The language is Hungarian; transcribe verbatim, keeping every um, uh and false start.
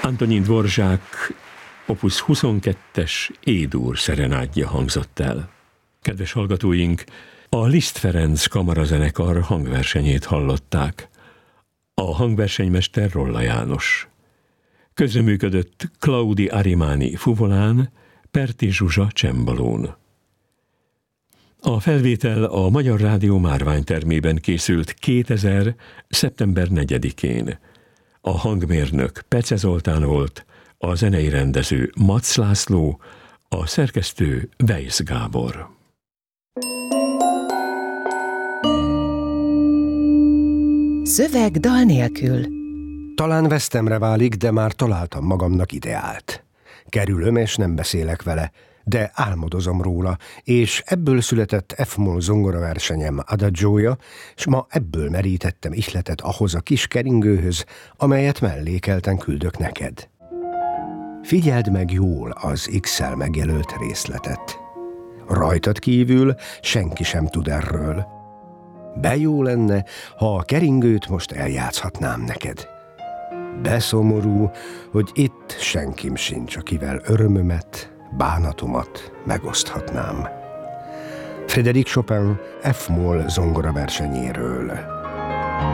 Antonin Dvorzsák Opus huszonkettes E-dur szerenádja hangzott el. Kedves hallgatóink, a Liszt Ferenc kamarazenekar hangversenyét hallották. A hangversenymester Rolla János. Közreműködött Claudi Arimani fuvolán, Perti Zsuzsa csembalón. A felvétel a Magyar Rádió Márványtermében készült kétezer. szeptember negyedikén. A hangmérnök Pece Zoltán volt, a zenei rendező Matz László, a szerkesztő Weisz Gábor. Szöveg dal nélkül. Talán vesztemre válik, de már találtam magamnak ideált. Kerülöm, és nem beszélek vele, de álmodozom róla, és ebből született F-moll zongoraversenyem Adagioja, s ma ebből merítettem ihletet ahhoz a kis keringőhöz, amelyet mellékelten küldök neked. Figyeld meg jól az X-el megjelölt részletet. Rajtad kívül senki sem tud erről. De jó lenne, ha a keringőt most eljátszhatnám neked. De szomorú, hogy itt senkim sincs, akivel örömömet, bánatomat megoszthatnám. Frédéric Chopin F-moll zongoraversenyéről.